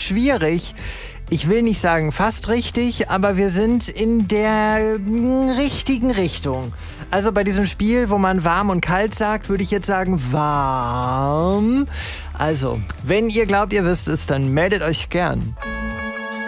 schwierig. Ich will nicht sagen fast richtig, aber wir sind in der richtigen Richtung. Also bei diesem Spiel, wo man warm und kalt sagt, würde ich jetzt sagen warm. Also, wenn ihr glaubt, ihr wisst es, dann meldet euch gern.